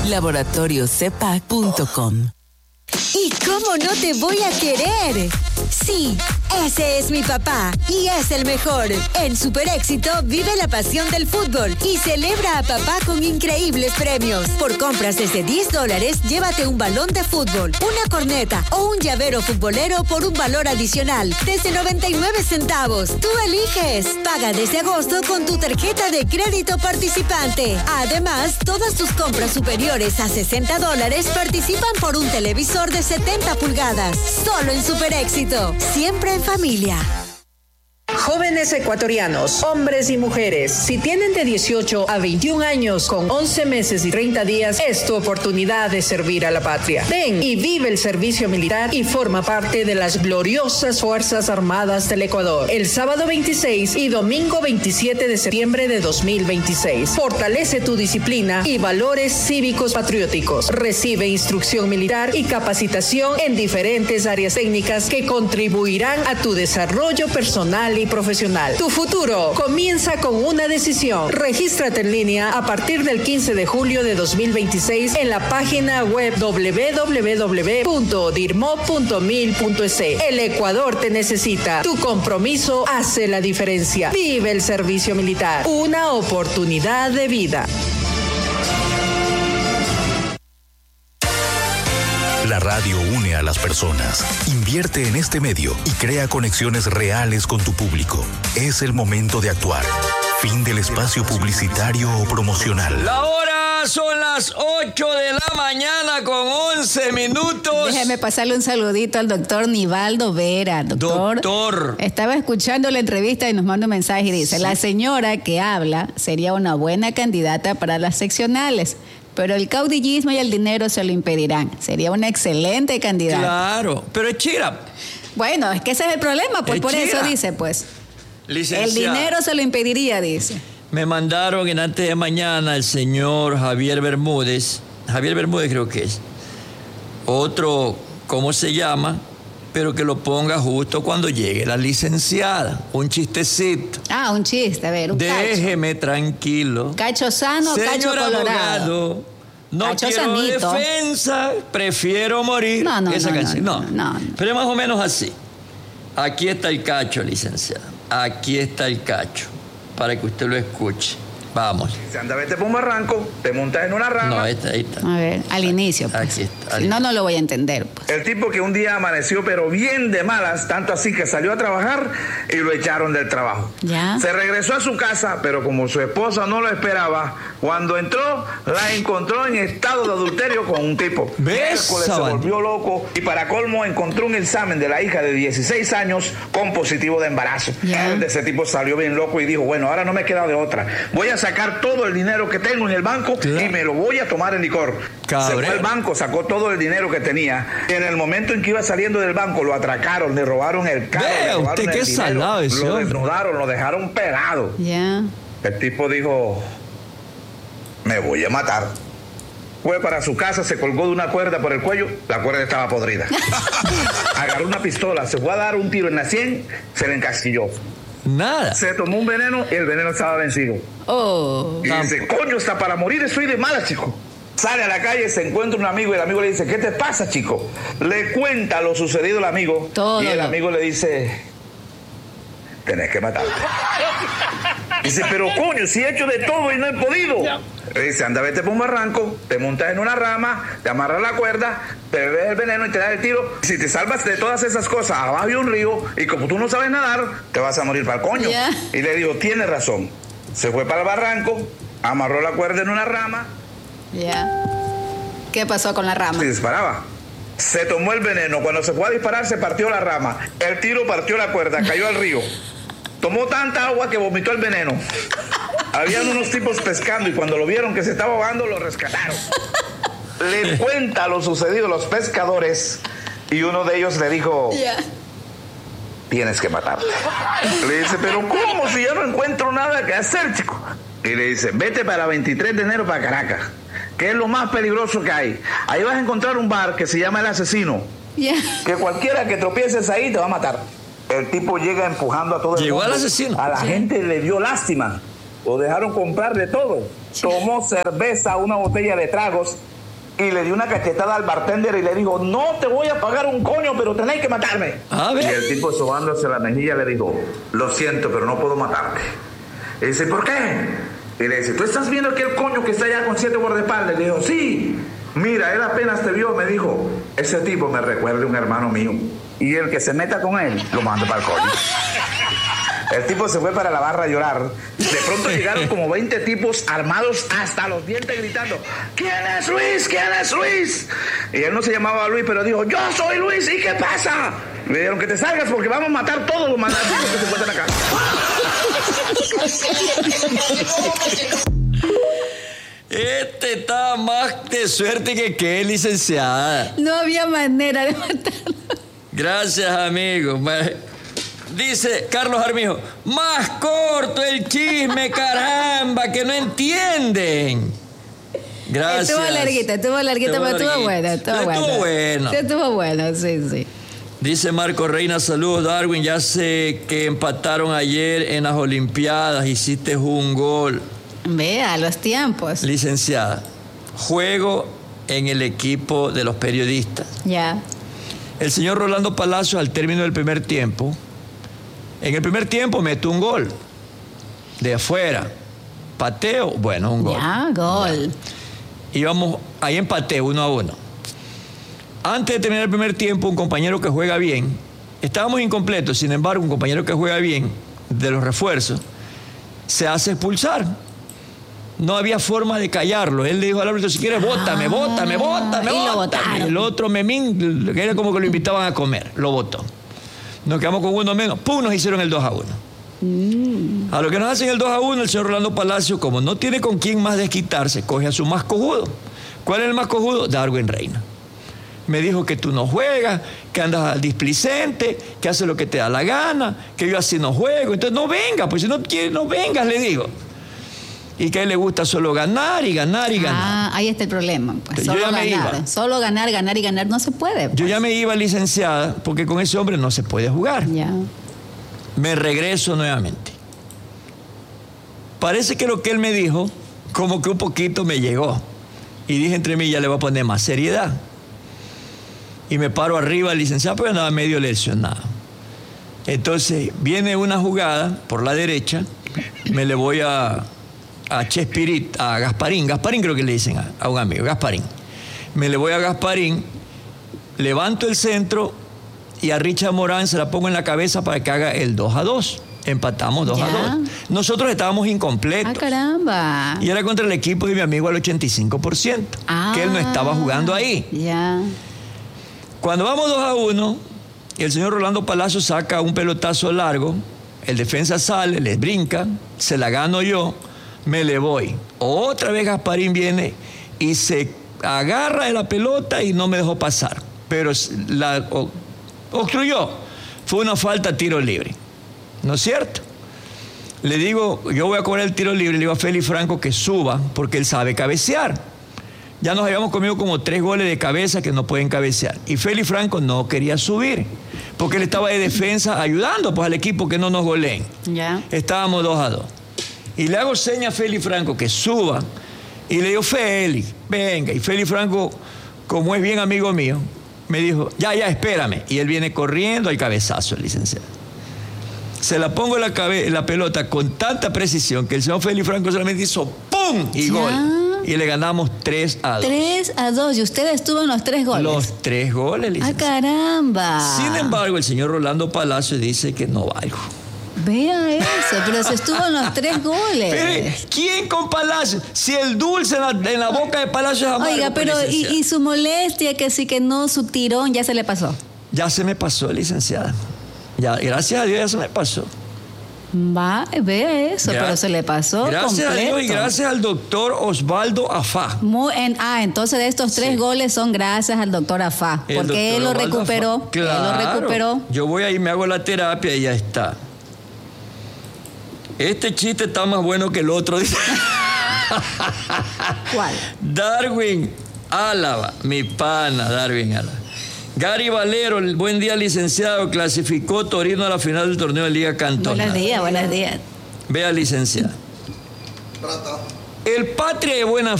Laboratoriocepac.com. ¿Y cómo no te voy a querer? Sí, ese es mi papá y es el mejor. En Super Éxito vive la pasión del fútbol y celebra a papá con increíbles premios. Por compras desde $10, llévate un balón de fútbol, una corneta o un llavero futbolero por un valor adicional desde 99 centavos. Tú eliges. Paga desde agosto con tu tarjeta de crédito participante. Además, todas tus compras superiores a $60 participan por un televisor de 70 pulgadas. Solo en Super Éxito. Siempre en familia. Jóvenes ecuatorianos, hombres y mujeres, si tienen de 18 a 21 años con 11 meses y 30 días, es tu oportunidad de servir a la patria. Ven y vive el servicio militar y forma parte de las gloriosas Fuerzas Armadas del Ecuador. El sábado 26 y domingo 27 de septiembre de 2026. Fortalece tu disciplina y valores cívicos patrióticos. Recibe instrucción militar y capacitación en diferentes áreas técnicas que contribuirán a tu desarrollo personal y profesional. Tu futuro comienza con una decisión. Regístrate en línea a partir del 15 de julio de 2026 en la página web www.dirmo.mil.es. El Ecuador te necesita. Tu compromiso hace la diferencia. Vive el servicio militar. Una oportunidad de vida. La radio une a las personas. Invierte en este medio y crea conexiones reales con tu público. Es el momento de actuar. Fin del espacio publicitario o promocional. La hora son las 8 de la mañana con 11 minutos. Déjeme pasarle un saludito al doctor Nivaldo Vera. Doctor. Estaba escuchando la entrevista y nos manda un mensaje y dice, la señora que habla sería una buena candidata para las seccionales, pero el caudillismo y el dinero se lo impedirán. Sería una excelente candidata. Claro, pero es chira. Bueno, es que ese es el problema, pues por eso dice, pues. Licenciada, el dinero se lo impediría, dice. Me mandaron en antes de mañana el señor Javier Bermúdez creo que es, otro, ¿cómo se llama? Pero que lo ponga justo cuando llegue la licenciada. Un chistecito. Ah, un chiste, a ver, un Déjeme cacho. Tranquilo. Cacho sano, señor cacho colorado. Abogado, no cacho quiero sanito. defensa, prefiero morir. Esa canción. No. Pero es más o menos así. Aquí está el cacho, licenciada. Aquí está el cacho. Para que usted lo escuche. Vamos. Si anda, vete por un barranco, te montas en una rama. No, ahí está. A ver, al inicio, pues. Aquí está. Si no, no lo voy a entender, pues. El tipo que un día amaneció pero bien de malas, tanto así que salió a trabajar y lo echaron del trabajo. ¿Ya? Se regresó a su casa, pero como su esposa no lo esperaba, cuando entró, la encontró en estado de adulterio con un tipo. ¿Ves? Se volvió loco y para colmo encontró un examen de la hija de 16 años con positivo de embarazo. ¿Ya? Ese tipo salió bien loco y dijo, bueno, ahora no me queda de otra. Voy a sacar todo el dinero que tengo en el banco y me lo voy a tomar en licor. Se fue al banco, sacó todo el dinero que tenía. En el momento en que iba saliendo del banco, lo atracaron, le robaron el carro, le robaron usted qué el dinero, salado ese lo hombre. desnudaron, lo dejaron pelado. Ya. El tipo dijo, me voy a matar. Fue para su casa, se colgó de una cuerda por el cuello, la cuerda estaba podrida. Agarró una pistola, se fue a dar un tiro en la sien, se le encasquilló. Nada. Se tomó un veneno y el veneno estaba vencido. Oh. Y dice, coño, está para morir, estoy de mala, chico. Sale a la calle, se encuentra un amigo y el amigo le dice, ¿qué te pasa, chico? Le cuenta lo sucedido al amigo. Todo. Y el amigo le dice, tenés que matarte. Dice, pero coño, si he hecho de todo y no he podido. Le dice, anda, vete por un barranco, te montas en una rama, te amarras la cuerda, te bebes el veneno y te das el tiro. Si te salvas de todas esas cosas, abajo hay un río y como tú no sabes nadar, te vas a morir para el coño. Yeah. Y le dijo, tienes razón. Se fue para el barranco, amarró la cuerda en una rama. Ya. ¿Qué pasó con la rama? Se disparaba. Se tomó el veneno. Cuando se fue a disparar, se partió la rama. El tiro partió la cuerda, cayó al río. Tomó tanta agua que vomitó el veneno. Habían unos tipos pescando y cuando lo vieron que se estaba ahogando, lo rescataron. Le cuenta lo sucedido a los pescadores y uno de ellos le dijo, tienes que matarte. Le dice, pero ¿cómo si yo no encuentro nada que hacer, chico? Y le dice, vete para 23 de enero para Caracas, que es lo más peligroso que hay. Ahí vas a encontrar un bar que se llama El Asesino, que cualquiera que tropieces ahí te va a matar. El tipo llega empujando a todo el mundo. Llegó al asesino. A la gente le dio lástima. Lo dejaron comprar de todo. Tomó cerveza, una botella de tragos y le dio una cachetada al bartender y le dijo, no te voy a pagar un coño, pero tenéis que matarme. Y el tipo sobándose la mejilla le dijo, lo siento, pero no puedo matarte. Y dice, ¿por qué? Y le dice, ¿tú estás viendo aquel coño que está allá con 7 guardaespaldas? Y le dijo, sí. Mira, él apenas te vio, me dijo, ese tipo me recuerda a un hermano mío. Y el que se meta con él, lo mando para el coño. El tipo se fue para la barra a llorar. De pronto llegaron como 20 tipos armados hasta los dientes gritando, ¿quién es Luis? ¿Quién es Luis? Y él no se llamaba Luis, pero dijo, yo soy Luis, ¿y qué pasa? Le dijeron que te salgas porque vamos a matar todos los mandatos que se encuentran acá. Este está más de suerte que licenciada. No había manera de matarlo. Gracias, amigo. Dice Carlos Armijo, más corto el chisme, caramba, que no entienden. Gracias. Estuvo larguita, pero estuvo bueno. Estuvo bueno, sí. Dice Marco Reina, saludos Darwin, ya sé que empataron ayer en las Olimpiadas, hiciste un gol. Vea, los tiempos. Licenciada, juego en el equipo de los periodistas. Ya. El señor Rolando Palacios, al término del primer tiempo, en el primer tiempo metió un gol de afuera. Pateo, bueno, un gol. Ya, gol. Íbamos, ahí empaté 1-1. Antes de terminar el primer tiempo, un compañero que juega bien, estábamos incompletos, sin embargo, un compañero que juega bien, de los refuerzos, se hace expulsar. No había forma de callarlo. Él le dijo al árbitro, si quieres, bótame. Y lo botaron. El otro memín, que era como que lo invitaban a comer, lo botó. Nos quedamos con uno menos. ¡Pum! Nos hicieron el 2-1. A lo que nos hacen el 2-1, el señor Rolando Palacio, como no tiene con quién más desquitarse, coge a su más cojudo. ¿Cuál es el más cojudo? Darwin Reina. Me dijo que tú no juegas, que andas al displicente, que haces lo que te da la gana, que yo así no juego. Entonces no vengas, pues si no quieres, no vengas, le digo. Y que a él le gusta solo ganar y ganar y ganar. Ah, ahí está el problema. Pues. Yo ya me iba. Solo ganar no se puede. Pues. Yo ya me iba, licenciada, porque con ese hombre no se puede jugar. Ya. Me regreso nuevamente. Parece que lo que él me dijo, como que un poquito me llegó. Y dije entre mí, ya le voy a poner más seriedad. Y me paro arriba, licenciado, pero andaba medio lesionado. Entonces, viene una jugada por la derecha, me le voy a Chespirito, a Gasparín creo que le dicen a un amigo, Gasparín. Me le voy a Gasparín, levanto el centro y a Richard Morán se la pongo en la cabeza para que haga el 2-2. Empatamos 2-2. Nosotros estábamos incompletos. ¡Ah, caramba! Y era contra el equipo de mi amigo al 85%, que él no estaba jugando ahí. Ya. Cuando vamos 2-1, el señor Rolando Palacio saca un pelotazo largo, el defensa sale, le brinca, se la gano yo, me le voy. Otra vez Gasparín viene y se agarra de la pelota y no me dejó pasar. Pero la obstruyó. Fue una falta, tiro libre. ¿No es cierto? Le digo, yo voy a cobrar el tiro libre, le digo a Félix Franco que suba, porque él sabe cabecear. Ya nos habíamos comido como 3 goles de cabeza que no pueden cabecear. Y Félix Franco no quería subir, porque él estaba de defensa ayudando pues al equipo que no nos goleen. Ya. Estábamos 2-2. Y le hago seña a Félix Franco que suba. Y le digo, Félix, venga. Y Félix Franco, como es bien amigo mío, me dijo, ya, espérame. Y él viene corriendo al cabezazo, el licenciado. Se la pongo en la pelota con tanta precisión que el señor Félix Franco solamente hizo ¡pum! Y gol. Y le ganamos 3-2. 3-2. ¿Y usted estuvo en los 3 goles? Los 3 goles, licenciado. ¡Ah, caramba! Sin embargo, el señor Rolando Palacio dice que no valgo. Vea eso, pero se estuvo en los 3 goles. Pero, ¿quién con Palacio? Si el dulce en la boca de Palacio es amargo. Oiga, pero y su molestia, que sí que no, su tirón, ya se le pasó. Ya se me pasó, licenciada. Ya, gracias a Dios ya se me pasó. Ve eso, pero se le pasó gracias completo. a Dios y gracias al doctor Osvaldo Afá. Entonces de estos 3 goles son gracias al doctor Afá, porque él lo recuperó. Claro, él lo recuperó. Yo voy ahí, me hago la terapia y ya está. Este chiste está más bueno que el otro. ¿Cuál? Darwin Álava, mi pana Darwin Álava. Gary Valero, buen día, licenciado. Clasificó Torino a la final del torneo de Liga Cantonal. Buenos días. Vea, licenciado. El Patria de Buena